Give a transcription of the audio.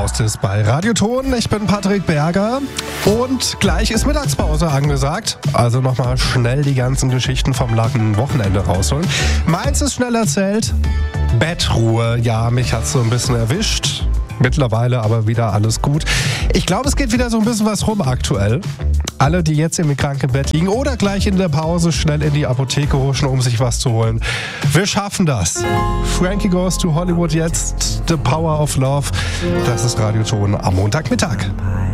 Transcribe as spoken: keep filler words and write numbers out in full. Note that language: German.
Faust ist bei Radioton. Ich bin Patrick Berger und gleich ist Mittagspause angesagt. Also nochmal schnell die ganzen Geschichten vom langen Wochenende rausholen. Meins ist schnell erzählt. Bettruhe, ja, mich hat's so ein bisschen erwischt. Mittlerweile aber wieder alles gut. Ich glaube, es geht wieder so ein bisschen was rum aktuell. Alle, die jetzt im Krankenbett liegen oder gleich in der Pause schnell in die Apotheke huschen, um sich was zu holen. Wir schaffen das. Frankie Goes to Hollywood jetzt. The Power of Love. Das ist Radioton am Montagmittag.